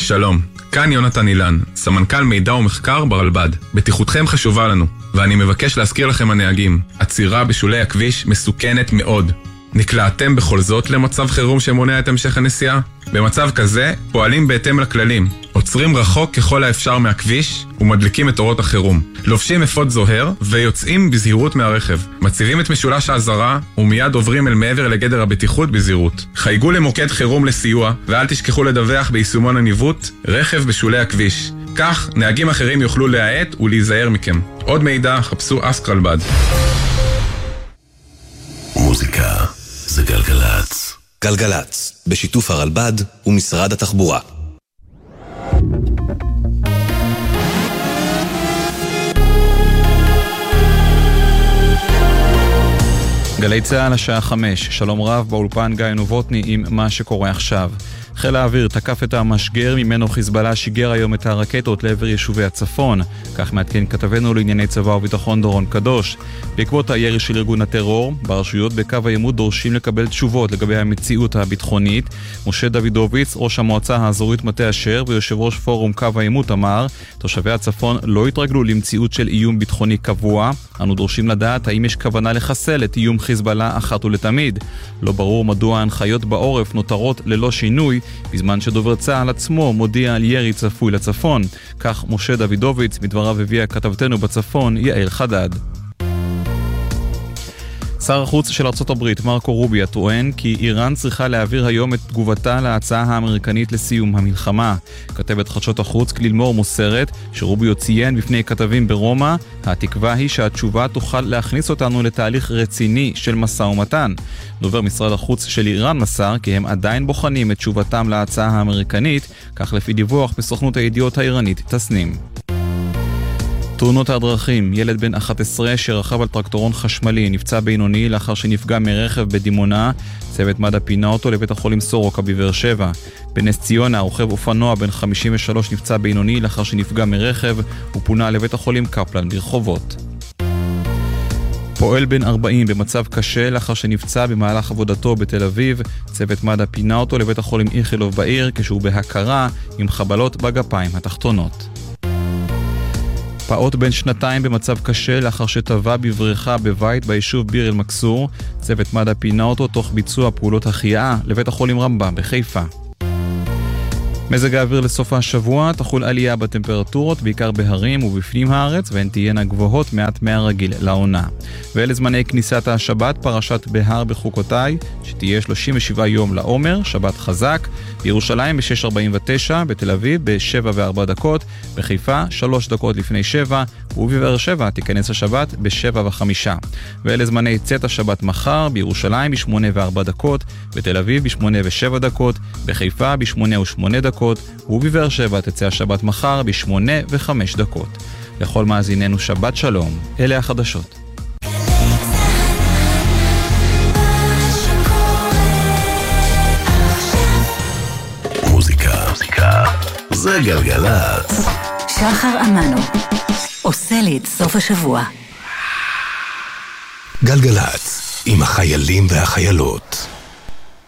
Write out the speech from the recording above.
שלום, כאן יונתן אילן, סמנכ"ל מידע ומחקר ברלב"ד. בטיחותכם חשובה לנו, ואני מבקש להזכיר לכם הנהגים, עצירה בשולי הכביש מסוכנת מאוד. נקלעתם בכל זאת למצב חירום שמונע את המשך הנסיעה? במצב כזה פועלים בהתאם לכללים, עוצרים רחוק ככל האפשר מהכביש ומדליקים את אורות החירום, לובשים אפוד זוהר ויוצאים בזהירות מהרכב, מציבים את משולש האזהרה ומיד עוברים אל מעבר לגדר הבטיחות בזהירות. חייגו למוקד חירום לסיוע ואל תשכחו לדווח ביישומון הניווט רכב בשולי הכביש, כך נהגים אחרים יוכלו להאט ולהיזהר מכם. עוד מידע חפשו אסק רלב"ד. מוזיקה זה גלגלץ. גלגלץ, בשיתוף הרלב"ד ומשרד התחבורה. גלי צהל השעה 5, שלום רב באולפן גיא נובוטני עם מה שקורה עכשיו. חיל האוויר תקף את המשגר ממנו חיזבאללה שיגר היום את הרקטות לעבר יישובי הצפון, כך מעדכן כתבנו לענייני צבא וביטחון דורון קדוש. בעקבות הירי של ארגון הטרור, ברשויות בקו העימות דורשים לקבל תשובות לגבי המציאות הביטחונית. משה דוידוביץ, ראש המועצה האזורית מטה אשר ויושב ראש פורום קו העימות אמר, תושבי הצפון לא התרגלו למציאות של איום ביטחוני קבוע, אנו דורשים לדעת האם יש כוונה לחסל את איום חיזבאללה אחת ולתמיד. לא ברור מדוע ההנחיות בעורף נותרות ללא שינוי, בזמן שדובר צה"ל עצמו מודיע על ירי צפוי לצפון. כך משה דוידוביץ, מדבריו הביאה כתבתנו בצפון יעל חדד. שר החוץ של ארצות הברית מרקו רוביו טוען כי איראן צריכה להעביר היום את תגובתה להצעה האמריקנית לסיום המלחמה. כתבת חדשות החוץ קלילמור מוסרת שרוביו ציין בפני כתבים ברומא, התקווה היא שהתשובה תוכל להכניס אותנו לתהליך רציני של משא ומתן. דובר משרד החוץ של איראן מסר כי הם עדיין בוחנים את תשובתם להצעה האמריקנית, כך לפי דיווח בסוכנות הידיעות האיראנית תסנים. תאונות הדרכים, ילד בן 11 שרכב על טרקטורון חשמלי נפצע בינוני לאחר שנפגע מרכב בדימונה. צוות מד"א פינה אותו לבית החולים סורוקה בבאר שבע. בנס ציונה רוכב אופנוע בן 53 נפצע בינוני לאחר שנפגע מרכב ופונה לבית החולים קפלן ברחובות. פועל בן 40 במצב קשה לאחר שנפצע במהלך עבודתו בתל אביב. צוות מד"א פינה אותו לבית החולים איכילוב בעיר כשהוא בהכרה עם חבלות בגפיים התחתונות. פעוט בן 2 במצב קשה לאחר שטבע בבריכה בבית ביישוב ביר אל מכסור. צוות מד"א פינה אותו תוך ביצוע פעולות החייאה לבית החולים רמב"ם בחיפה. מזג האוויר לסוף השבוע, תחול עלייה בטמפרטורות בעיקר בהרים ובפנים הארץ, והן תהיינה גבוהות מעט מהרגיל לעונה. ואלה זמני כניסת השבת, פרשת בהר בחוקותיי, שתהיה 37 יום לעומר, שבת חזק, בירושלים ב-6:49, בתל אביב ב-7:04, בחיפה 3 דקות לפני 7, ובבאר שבע תיכנס השבת ב-7:05. ואלה זמני צאת השבת מחר, בירושלים ב-8:04, בתל אביב ב-8:07, בחיפה ב-8:08, ובבאר שבע תצא השבת מחר ב-8:05. לכל מאזיננו שבת שלום, אלה החדשות. מוזיקה זה גלגלץ. שחר אמנו עושה לי את סוף השבוע. גלגלץ עם החיילים והחיילות.